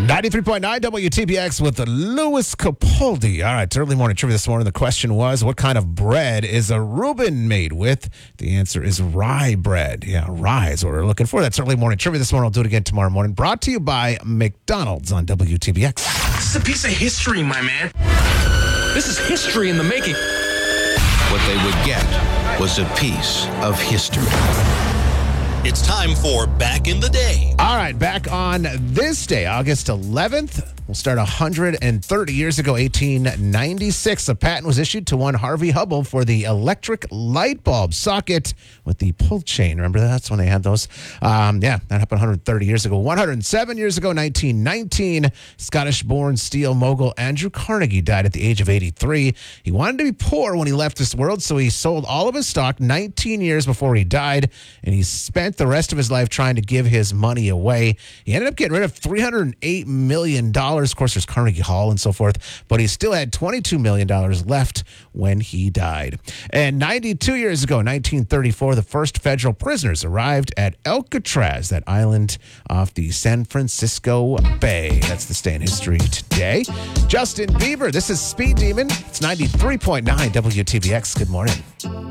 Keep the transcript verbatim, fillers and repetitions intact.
ninety-three point nine W T B X with Louis Capaldi. All right, early morning trivia this morning. The question was, what kind of bread is a Reuben made with? The answer is rye bread. Yeah, rye is what we're looking for. That's early morning trivia this morning. I'll do it again tomorrow morning. Brought to you by McDonald's on W T B X. This is a piece of history, my man. This is history in the making. What they would get was a piece of history. It's time for Back in the Day. All right, back on this day, August eleventh. We'll start one hundred thirty years ago, eighteen ninety-six. A patent was issued to one Harvey Hubble for the electric light bulb socket with the pull chain. Remember that? That's when they had those. Um, yeah, that happened one hundred thirty years ago. one hundred seven years ago, nineteen nineteen, Scottish-born steel mogul Andrew Carnegie died at the age of eighty-three. He wanted to be poor when he left this world, so he sold all of his stock nineteen years before he died, and he spent the rest of his life trying to give his money away. He ended up getting rid of three hundred eight million dollars. Of course, there's Carnegie Hall and so forth, but he still had twenty-two million dollars left when he died. And ninety-two years ago, nineteen thirty-four, the first federal prisoners arrived at Alcatraz, that island off the San Francisco Bay. That's the day in history today. Justin Bieber, this is Speed Demon. It's ninety-three point nine W T B X. Good morning.